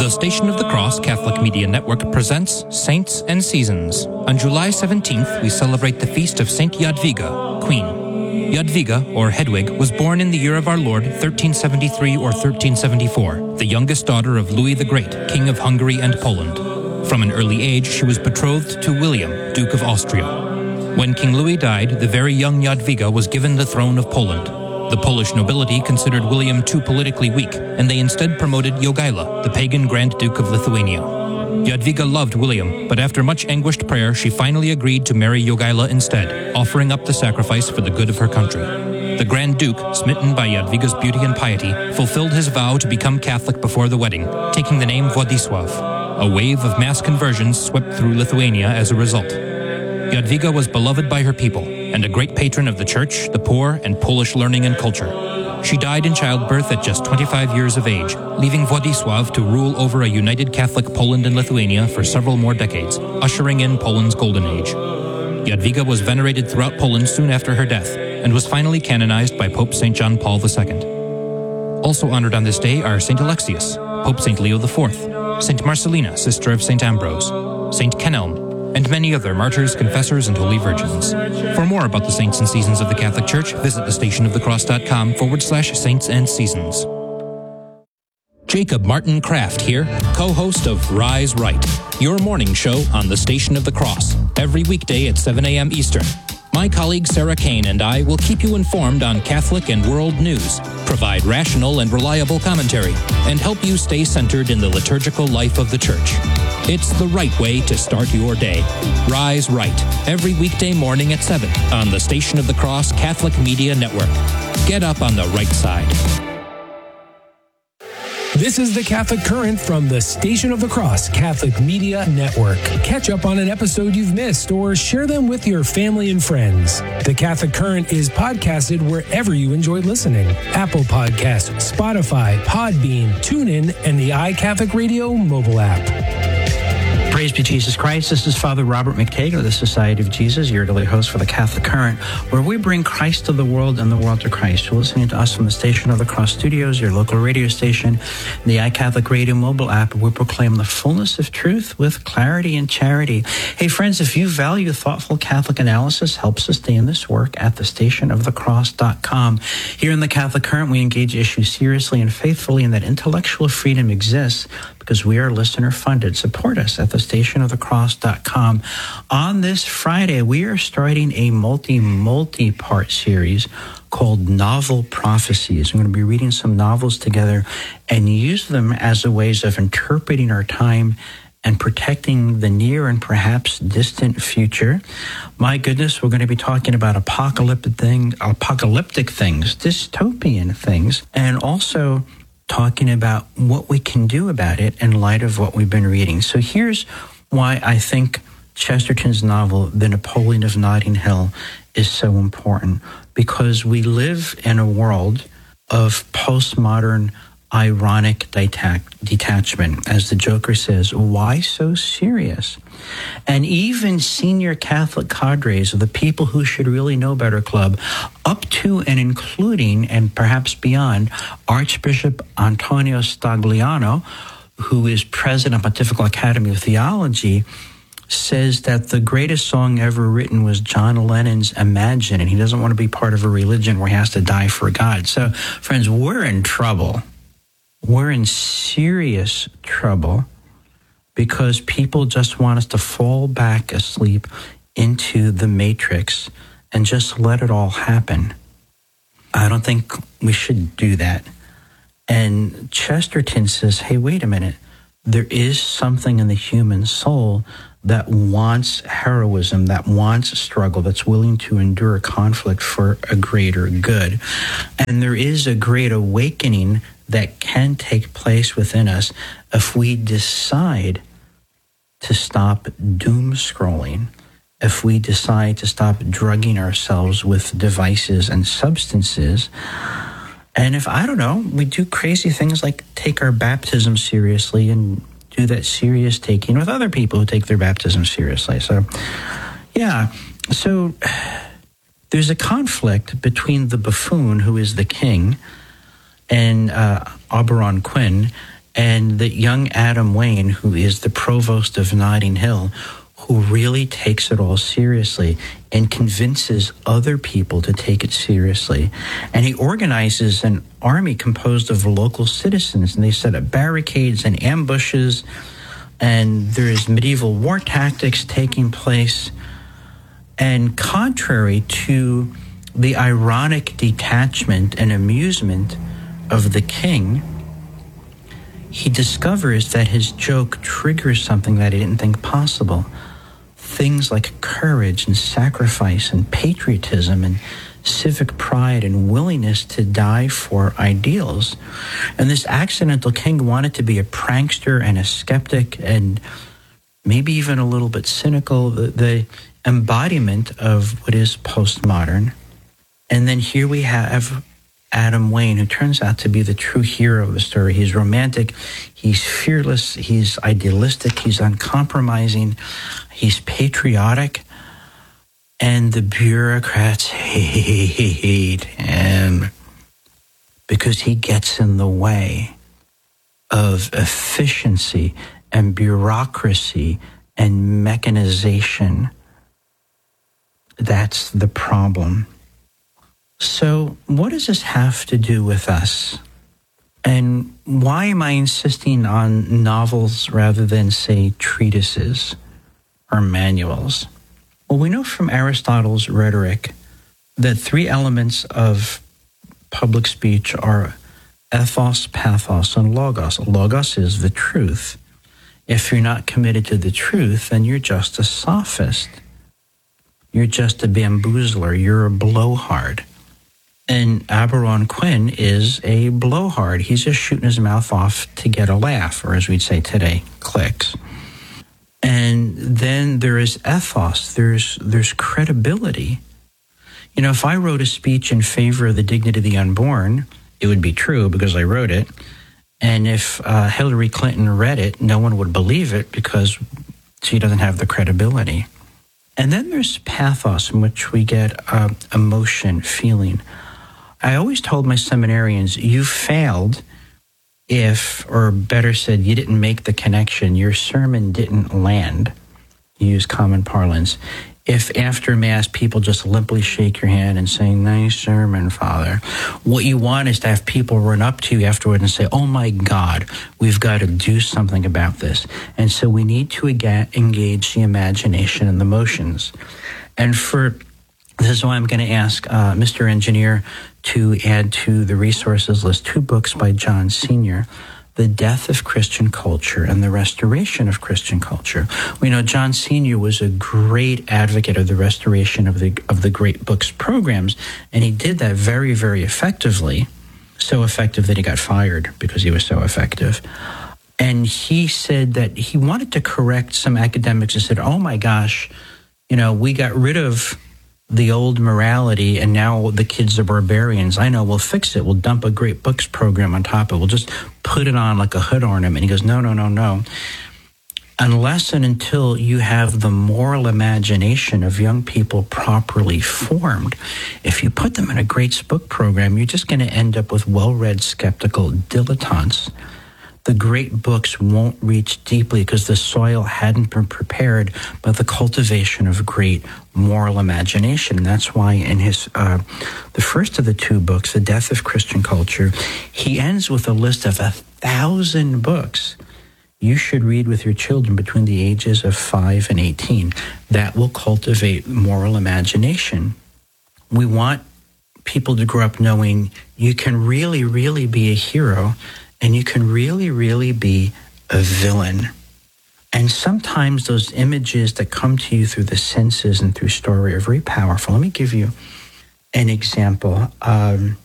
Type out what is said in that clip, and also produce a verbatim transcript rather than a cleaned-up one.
The Station of the Cross Catholic Media Network presents Saints and Seasons. On July seventeenth, we celebrate the feast of Saint Jadwiga, Queen. Jadwiga, or Hedwig, was born in the year of our Lord, thirteen seventy-three or thirteen seventy-four, the youngest daughter of Louis the Great, King of Hungary and Poland. From an early age, she was betrothed to William, Duke of Austria. When King Louis died, the very young Jadwiga was given the throne of Poland. The Polish nobility considered William too politically weak, and they instead promoted Jogaila, the pagan Grand Duke of Lithuania. Jadwiga loved William, but after much anguished prayer, she finally agreed to marry Jogaila instead, offering up the sacrifice for the good of her country. The Grand Duke, smitten by Jadwiga's beauty and piety, fulfilled his vow to become Catholic before the wedding, taking the name Władysław. A wave of mass conversions swept through Lithuania as a result. Jadwiga was beloved by her people, and a great patron of the church, the poor, and Polish learning and culture. She died in childbirth at just twenty-five years of age, leaving Władysław to rule over a united Catholic Poland and Lithuania for several more decades, ushering in Poland's golden age. Jadwiga was venerated throughout Poland soon after her death, and was finally canonized by Pope Saint John Paul the Second. Also honored on this day are Saint Alexius, Pope Saint Leo the Fourth, Saint Marcelina, sister of Saint Ambrose, Saint Kenelm, and many other martyrs, confessors, and holy virgins. For more about the saints and seasons of the Catholic Church, visit thestationofthecross.com forward slash saints and seasons. Jacob Martin Kraft here, co-host of Rise Right, your morning show on the Station of the Cross, every weekday at seven a.m. Eastern. My colleague Sarah Kane and I will keep you informed on Catholic and world news, provide rational and reliable commentary, and help you stay centered in the liturgical life of the Church. It's the right way to start your day. Rise Right, every weekday morning at seven on the Station of the Cross Catholic Media Network. Get up on the right side. This is the Catholic Current from the Station of the Cross Catholic Media Network. Catch up on an episode you've missed or share them with your family and friends. The Catholic Current is podcasted wherever you enjoy listening. Apple Podcasts, Spotify, Podbean, TuneIn, and the iCatholic Radio mobile app. Praise be Jesus Christ. This is Father Robert McTague of the Society of Jesus, your daily host for the Catholic Current, where we bring Christ to the world and the world to Christ. You're listening to us from the Station of the Cross Studios, your local radio station, the iCatholic Radio mobile app, where we proclaim the fullness of truth with clarity and charity. Hey, friends, if you value thoughtful Catholic analysis, help sustain this work at the station of the cross dot com. Here in the Catholic Current, we engage issues seriously and faithfully, and that intellectual freedom exists because we are listener-funded. Support us at the station of the cross dot com. On this Friday, we are starting a multi, multi-part series called Novel Prophecies. I'm going to be reading some novels together and use them as a ways of interpreting our time and protecting the near and perhaps distant future. My goodness, we're going to be talking about apocalyptic things, apocalyptic things, dystopian things, and also talking about what we can do about it in light of what we've been reading. So here's why I think Chesterton's novel, The Napoleon of Notting Hill, is so important. Because we live in a world of postmodern, ironic detachment. As the Joker says, why so serious? And even senior Catholic cadres of the people who should really know better club, up to and including, and perhaps beyond, Archbishop Antonio Stagliano, who is president of Pontifical Academy of Theology, says that the greatest song ever written was John Lennon's Imagine, and he doesn't want to be part of a religion where he has to die for God. So, friends, we're in trouble. We're in serious trouble because people just want us to fall back asleep into the matrix and just let it all happen. I don't think we should do that. And Chesterton says, hey, wait a minute. There is something in the human soul that wants heroism, that wants struggle, that's willing to endure conflict for a greater good. And there is a great awakening that can take place within us if we decide to stop doom scrolling, if we decide to stop drugging ourselves with devices and substances. And if, I don't know, we do crazy things like take our baptism seriously and do that serious taking with other people who take their baptism seriously. So, yeah, so there's a conflict between the buffoon, who is the king, and uh, Oberon Quinn, And that young Adam Wayne, who is the provost of Notting Hill, who really takes it all seriously and convinces other people to take it seriously. And he organizes an army composed of local citizens, and they set up barricades and ambushes, and there's medieval war tactics taking place. And contrary to the ironic detachment and amusement of the king, he discovers that his joke triggers something that he didn't think possible. Things like courage and sacrifice and patriotism and civic pride and willingness to die for ideals. And this accidental king wanted to be a prankster and a skeptic and maybe even a little bit cynical, the, the embodiment of what is postmodern. And then here we have Adam Wayne, who turns out to be the true hero of the story. He's romantic, he's fearless, he's idealistic, he's uncompromising, he's patriotic, and the bureaucrats hate him because he gets in the way of efficiency and bureaucracy and mechanization. That's the problem. So what does this have to do with us? And why am I insisting on novels rather than, say, treatises or manuals? Well, we know from Aristotle's rhetoric that three elements of public speech are ethos, pathos, and logos. Logos is the truth. If you're not committed to the truth, then you're just a sophist. You're just a bamboozler. You're a blowhard. And Aberon Quinn is a blowhard. He's just shooting his mouth off to get a laugh, or as we'd say today, clicks. And then there is ethos. There's there's credibility. You know, if I wrote a speech in favor of the dignity of the unborn, it would be true because I wrote it. And if uh, Hillary Clinton read it, no one would believe it because she doesn't have the credibility. And then there's pathos, in which we get uh, emotion, feeling. I always told my seminarians, you failed if, or better said, you didn't make the connection. Your sermon didn't land, use common parlance, if after Mass people just limply shake your hand and say, nice sermon, Father. What you want is to have people run up to you afterward and say, oh my God, we've got to do something about this. And so we need to engage the imagination and the emotions. And for this is why I'm going to ask uh, Mister Engineer to add to the resources list two books by John Senior, The Death of Christian Culture and The Restoration of Christian Culture. We know John Senior was a great advocate of the restoration of the of the Great Books programs, and he did that very, very effectively, so effective that he got fired because he was so effective. And he said that he wanted to correct some academics who said, oh my gosh, you know, we got rid of the old morality, and now the kids are barbarians. I know, we'll fix it. We'll dump a Great Books program on top of it. We'll just put it on like a hood ornament. He goes, no, no, no, no. Unless and until you have the moral imagination of young people properly formed, if you put them in a Great Book program, you're just going to end up with well-read, skeptical dilettantes. The great books won't reach deeply because the soil hadn't been prepared by the cultivation of great moral imagination. And that's why in his, uh, the first of the two books, The Death of Christian Culture, he ends with a list of a thousand books you should read with your children between the ages of five and eighteen. That will cultivate moral imagination. We want people to grow up knowing you can really, really be a hero, and you can really, really be a villain. And sometimes those images that come to you through the senses and through story are very powerful. Let me give you an example. Um,